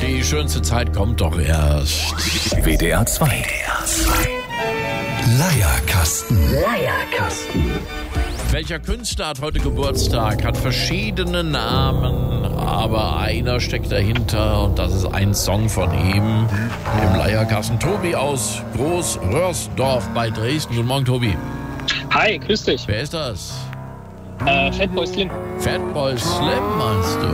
Die schönste Zeit kommt doch erst. WDR 2. Leierkasten. Welcher Künstler hat heute Geburtstag? Hat verschiedene Namen, aber einer steckt dahinter und das ist ein Song von ihm. Im Leierkasten. Tobi aus Groß-Röhrsdorf bei Dresden. Guten Morgen, Tobi. Hi, grüß dich. Wer ist das? Fatboy Slim. Fatboy Slim meinst du?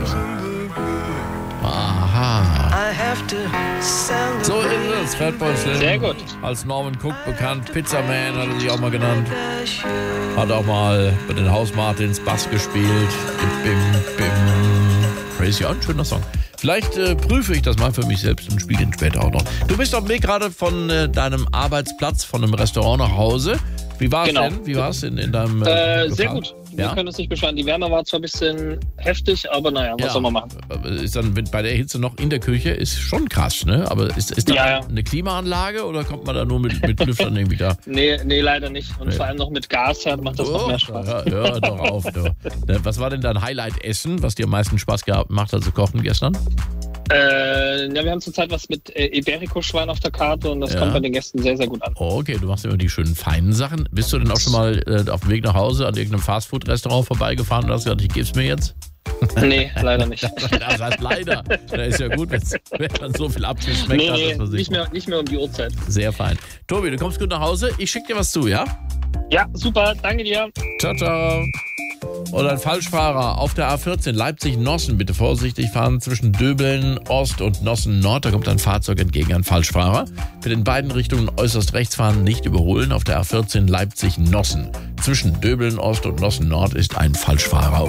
Aha. So ist es, Fatboy Slim. Sehr gut. Als Norman Cook bekannt. Pizzaman hat er sich auch mal genannt. Hat auch mal bei den House Martins Bass gespielt. Bim, bim. Crazy, auch ein schöner Song. Vielleicht prüfe ich das mal für mich selbst und spiele ihn später auch noch. Du bist auf dem Weg gerade von deinem Arbeitsplatz, von einem Restaurant nach Hause. Wie war es denn? Wie war es in deinem sehr gut. Wir können uns nicht beschweren. Die Wärme war zwar ein bisschen heftig, aber naja, was soll man machen? Ist dann bei der Hitze noch in der Küche, ist schon krass, ne? Aber ist da eine Klimaanlage oder kommt man da nur mit Lüftern irgendwie da? Nee, leider nicht. Und vor allem noch mit Gasherd macht das noch mehr Spaß. Hör doch auf. Du. Was war denn dein Highlight-Essen, was dir am meisten Spaß gemacht hat zu kochen gestern? Wir haben zurzeit was mit Iberico-Schwein auf der Karte und das kommt bei den Gästen sehr, sehr gut an. Okay, du machst immer die schönen feinen Sachen. Bist du denn auch schon mal auf dem Weg nach Hause an irgendeinem Fastfood-Restaurant vorbeigefahren und hast gesagt, ich geb's mir jetzt? Nee, leider nicht. Das heißt leider. Das ist ja gut, wenn dann so viel abgeschmeckt hat. Nee, nicht mehr um die Uhrzeit. Sehr fein. Tobi, du kommst gut nach Hause. Ich schicke dir was zu, ja? Ja, super. Danke dir. Ciao, ciao. Oder ein Falschfahrer auf der A14 Leipzig-Nossen. Bitte vorsichtig fahren zwischen Döbeln Ost und Nossen Nord. Da kommt ein Fahrzeug entgegen, ein Falschfahrer. Bitte in beiden Richtungen äußerst rechts fahren, nicht überholen. Auf der A14 Leipzig-Nossen. Zwischen Döbeln Ost und Nossen Nord ist ein Falschfahrer.